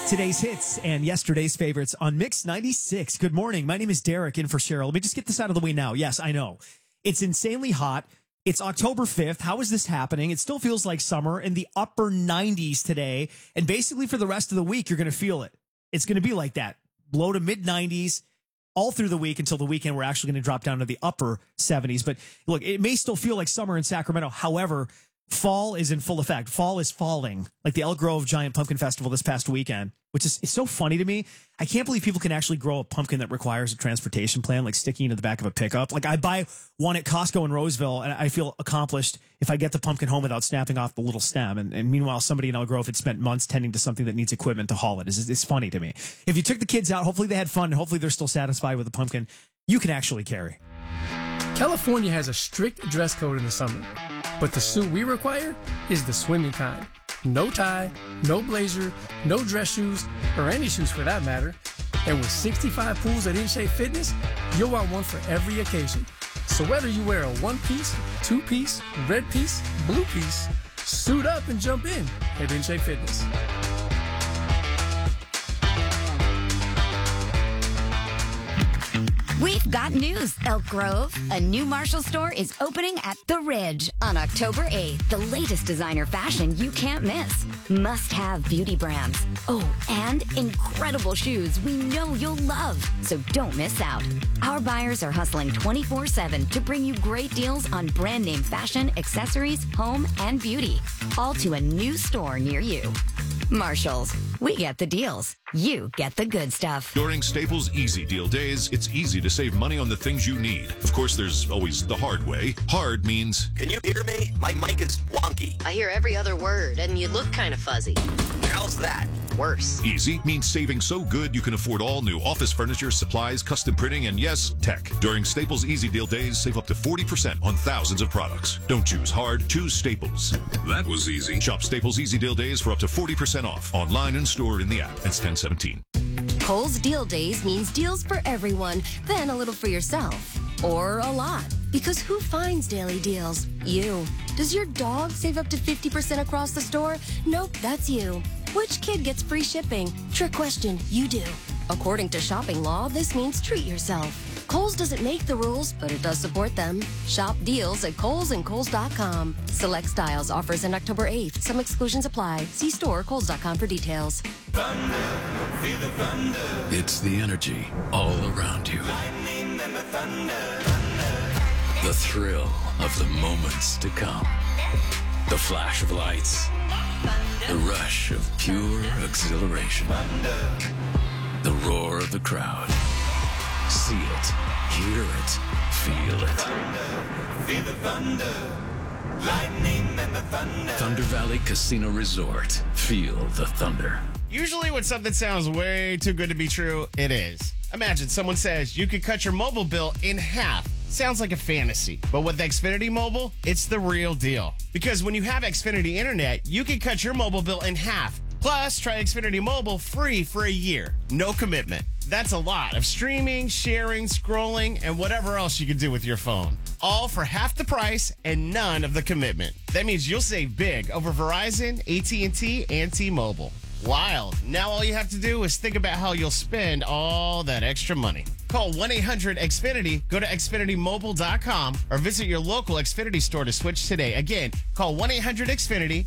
Today's hits and yesterday's favorites on Mix 96. Good morning. My name is Derek in for Cheryl. Let me just get this out of the way now. Yes, I know. It's insanely hot. It's October 5th. How is this happening? It still feels like summer in the upper 90s today. And basically for the rest of the week, you're going to feel it. It's going to be like that. Low to mid 90s all through the week until the weekend. We're actually going to drop down to the upper 70s. But look, it may still feel like summer in Sacramento. However, fall is in full effect. Fall is falling, like the Elk Grove Giant Pumpkin Festival this past weekend, which is it's so funny to me. I can't believe people can actually grow a pumpkin that requires a transportation plan, like sticking into the back of a pickup. Like I buy one at Costco in Roseville, and I feel accomplished if I get the pumpkin home without snapping off the little stem. And meanwhile, somebody in Elk Grove had spent months tending to something that needs equipment to haul it. It's funny to me. If you took the kids out, hopefully they had fun, and hopefully they're still satisfied with the pumpkin you can actually carry. California has a strict dress code in the summer, but the suit we require is the swimming kind. No tie, no blazer, no dress shoes, or any shoes for that matter. And with 65 pools at InShape Fitness, you'll want one for every occasion. So whether you wear a one-piece, two-piece, red piece, blue piece, suit up and jump in at InShape Fitness. We've got news, Elk Grove. A new Marshall store is opening at The Ridge on October 8th. The latest designer fashion you can't miss. Must-have beauty brands. Oh, and incredible shoes we know you'll love. So don't miss out. Our buyers are hustling 24/7 to bring you great deals on brand name fashion, accessories, home, and beauty. All to a new store near you. Marshalls. We get the deals. You get the good stuff. During Staples Easy Deal Days, it's easy to save money on the things you need. Of course, there's always the hard way. Hard means... Can you hear me? My mic is wonky. I hear every other word, and you look kind of fuzzy. How's that? Worse. Easy means saving so good you can afford all new office furniture, supplies, custom printing, and yes, tech. During Staples Easy Deal Days, save up to 40% on thousands of products. Don't choose hard, choose Staples. That was easy. Shop Staples Easy Deal Days for up to 40% off. Online and store in the app. It's 10/17. Kohl's Deal Days means deals for everyone, then a little for yourself. Or a lot. Because who finds daily deals? You. Does your dog save up to 50% across the store? Nope, that's you. Which kid gets free shipping? Trick question, you do. According to shopping law, this means treat yourself. Kohl's doesn't make the rules, but it does support them. Shop deals at Kohl's and Kohl's.com. Select styles offers in October 8th. Some exclusions apply. See store Kohl's.com for details. Thunder, feel the thunder. It's the energy all around you. Lightning and the thunder. The thrill of the moments to come. The flash of lights. The rush of pure exhilaration. The roar of the crowd. See it, hear it, feel it. Feel the thunder. Lightning and the thunder. Thunder Valley Casino Resort. Feel the thunder. Usually when something sounds way too good to be true, it is. Imagine someone says you could cut your mobile bill in half. Sounds like a fantasy. But with Xfinity Mobile, it's the real deal. Because when you have Xfinity Internet, you can cut your mobile bill in half. Plus, try Xfinity Mobile free for a year. No commitment. That's a lot of streaming, sharing, scrolling, and whatever else you can do with your phone. All for half the price and none of the commitment. That means you'll save big over Verizon, AT&T, and T-Mobile. Wild. Now all you have to do is think about how you'll spend all that extra money. Call 1-800-XFINITY, go to XFinityMobile.com, or visit your local Xfinity store to switch today. Again, call 1-800-XFINITY